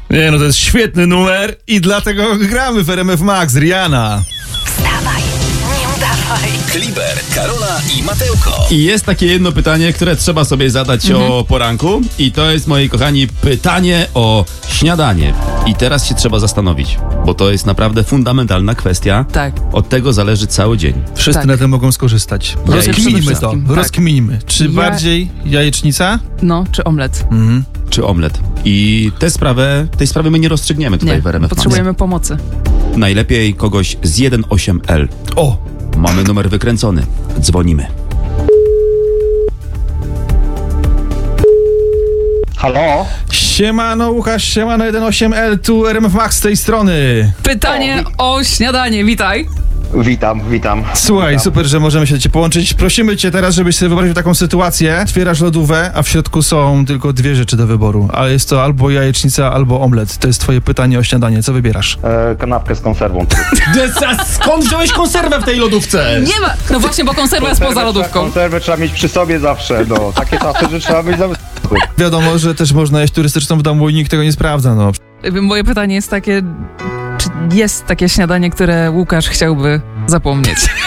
Nie no, to jest świetny numer i dlatego gramy w RMF Max. Rihanna. Wstawaj, nie udawaj. Kliber, Karola i Mateuko. I jest takie jedno pytanie, które trzeba sobie zadać o poranku. I to jest, moi kochani, pytanie o śniadanie. I teraz się trzeba zastanowić, bo to jest naprawdę fundamentalna kwestia. Tak. Od tego zależy cały dzień. Wszyscy Tak. na tym mogą skorzystać. Ja Rozkminimy przede to. wszystkim, tak. Rozkminimy. Czy bardziej jajecznica? No, czy omlet? Czy omlet. I tej sprawy my nie rozstrzygniemy tutaj Nie, w RMF Max. potrzebujemy pomocy. Najlepiej kogoś z 18L. O! Mamy numer wykręcony. Dzwonimy. Halo? Siemano Łukasz, siemano 18L, tu RMF Max z tej strony. Pytanie o śniadanie, witaj. Witam. Słuchaj, super, że możemy się do ciebie połączyć. Prosimy cię teraz, żebyś sobie wyobraził taką sytuację. Otwierasz lodówkę, a w środku są tylko dwie rzeczy do wyboru. Ale jest to albo jajecznica, albo omlet. To jest twoje pytanie o śniadanie. Co wybierasz? Kanapkę z konserwą. Skąd wziąłeś konserwę w tej lodówce? Nie ma! No właśnie, bo konserwa jest poza lodówką. Konserwę trzeba mieć przy sobie zawsze, no. Takie czasy, że trzeba być zawsze. Wiadomo, że też można jeść turystyczną w domu i nikt tego nie sprawdza, no. Moje pytanie jest takie, czy jest takie śniadanie, które Łukasz chciałby zapomnieć?